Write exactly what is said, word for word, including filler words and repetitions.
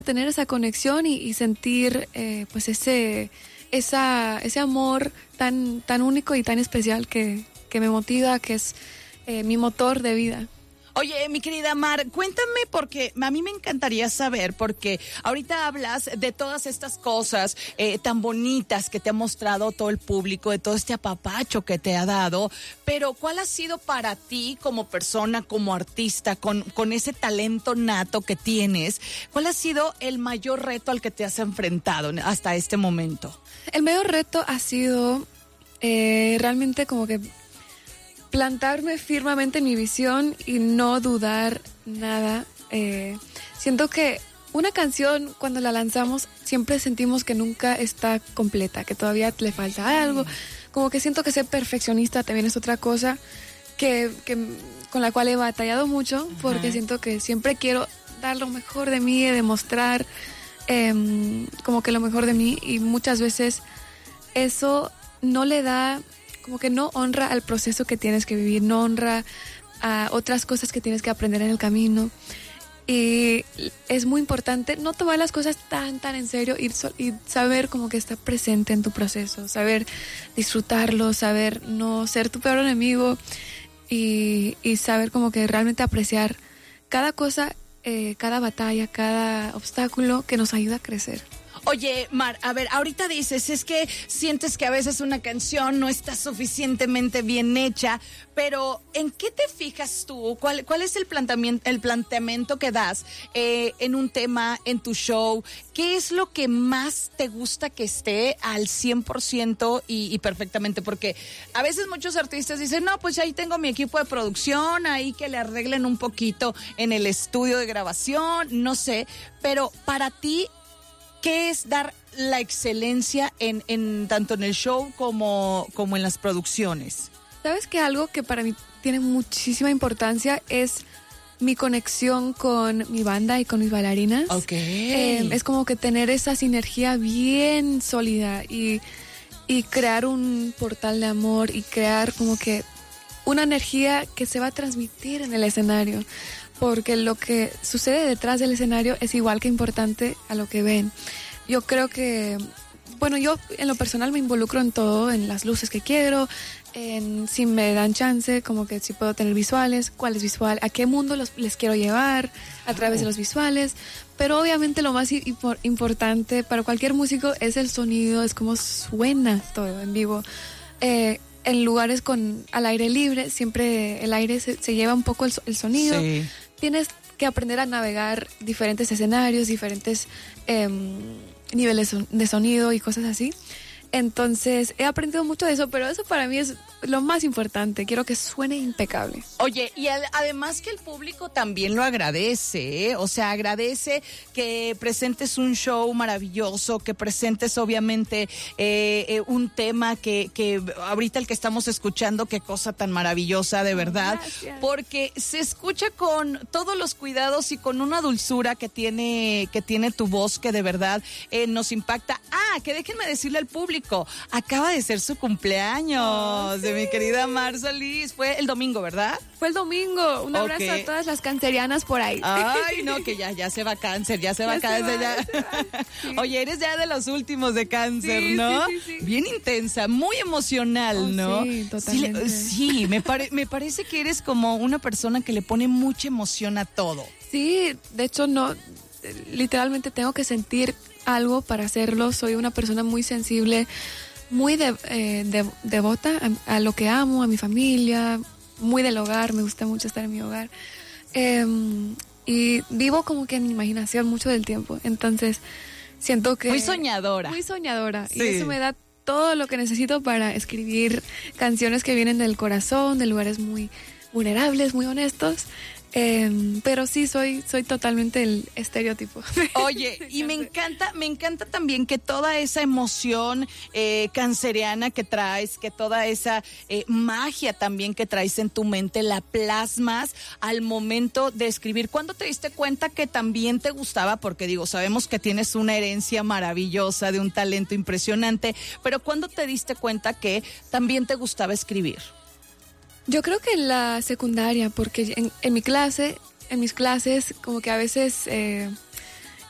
tener esa conexión y, y sentir eh, pues ese, esa, ese amor tan, tan único y tan especial que, que me motiva, que es eh, mi motor de vida. Oye, mi querida Mar, cuéntame, porque a mí me encantaría saber, porque ahorita hablas de todas estas cosas eh, tan bonitas que te ha mostrado todo el público, de todo este apapacho que te ha dado, pero ¿cuál ha sido para ti como persona, como artista, con, con ese talento nato que tienes? ¿Cuál ha sido el mayor reto al que te has enfrentado hasta este momento? El mayor reto ha sido eh, realmente como que plantarme firmemente en mi visión y no dudar nada. Eh, siento que una canción, cuando la lanzamos, siempre sentimos que nunca está completa, que todavía le falta algo. Como que siento que ser perfeccionista también es otra cosa que, que con la cual he batallado mucho, porque uh-huh. siento que siempre quiero dar lo mejor de mí, demostrar eh, como que lo mejor de mí, y muchas veces eso no le da, como que no honra al proceso que tienes que vivir, no honra a otras cosas que tienes que aprender en el camino. Y es muy importante no tomar las cosas tan, tan en serio y, y saber como que estar presente en tu proceso, saber disfrutarlo, saber no ser tu peor enemigo y, y saber como que realmente apreciar cada cosa, eh, cada batalla, cada obstáculo que nos ayuda a crecer. Oye, Mar, a ver, ahorita dices, es que sientes que a veces una canción no está suficientemente bien hecha, pero ¿en qué te fijas tú? ¿Cuál, cuál es el planteamiento, el planteamiento que das eh, en un tema, en tu show? ¿Qué es lo que más te gusta que esté al cien por ciento y, y perfectamente? Porque a veces muchos artistas dicen, no, pues ahí tengo mi equipo de producción, ahí que le arreglen un poquito en el estudio de grabación, no sé, pero para ti, ¿qué es dar la excelencia en, en tanto en el show como, como en las producciones? ¿Sabes que algo que para mí tiene muchísima importancia es mi conexión con mi banda y con mis bailarinas? Ok. Eh, es como que tener esa sinergia bien sólida y, y crear un portal de amor y crear como que una energía que se va a transmitir en el escenario. Porque lo que sucede detrás del escenario es igual que importante a lo que ven. Yo creo que, bueno, yo en lo personal me involucro en todo, en las luces que quiero, en si me dan chance, como que si puedo tener visuales, cuál es visual, a qué mundo los, les quiero llevar a través de los visuales. Pero obviamente lo más impor- importante para cualquier músico es el sonido, es cómo suena todo en vivo. Eh, en lugares con al aire libre, siempre el aire se, se lleva un poco el, el sonido. Sí. Tienes que aprender a navegar diferentes escenarios, diferentes eh, niveles de sonido y cosas así. Entonces, he aprendido mucho de eso, pero eso para mí es lo más importante. Quiero que suene impecable. Oye, y al, además que el público también lo agradece, ¿eh? O sea, agradece que presentes un show maravilloso, que presentes obviamente eh, eh, un tema que, que ahorita el que estamos escuchando, qué cosa tan maravillosa, de verdad. Gracias. Porque se escucha con todos los cuidados y con una dulzura que tiene, que tiene tu voz, que de verdad eh, nos impacta. Ah, que déjenme decirle al público, acaba de ser su cumpleaños oh, sí. de mi querida Mar Solís. Fue el domingo, ¿verdad? Fue el domingo. Un abrazo okay. a todas las cancerianas por ahí. Ay, no, que ya, ya se va cáncer, ya se va ya cáncer. Se va, ya. Se va. Sí. Oye, eres ya de los últimos de cáncer, sí, ¿no? Sí, sí, sí. Bien intensa, muy emocional, oh, ¿no? Sí, totalmente. Sí, sí me, pare, me parece que eres como una persona que le pone mucha emoción a todo. Sí, de hecho, no, literalmente tengo que sentir algo para hacerlo. Soy una persona muy sensible, muy de, eh, de, devota a, a lo que amo, a mi familia, muy del hogar, me gusta mucho estar en mi hogar. Eh, y vivo como que en mi imaginación mucho del tiempo, entonces siento que... Muy soñadora. Muy soñadora, sí. Y eso me da todo lo que necesito para escribir canciones que vienen del corazón, de lugares muy vulnerables, muy honestos. Eh, pero sí, soy soy totalmente el estereotipo. Oye, y me encanta, me encanta también que toda esa emoción eh, canceriana que traes, que toda esa eh, magia también que traes en tu mente, la plasmas al momento de escribir. ¿Cuándo te diste cuenta que también te gustaba? Porque digo, sabemos que tienes una herencia maravillosa, de un talento impresionante, pero ¿cuándo te diste cuenta que también te gustaba escribir? Yo creo que en la secundaria, porque en, en mi clase, en mis clases, como que a veces eh,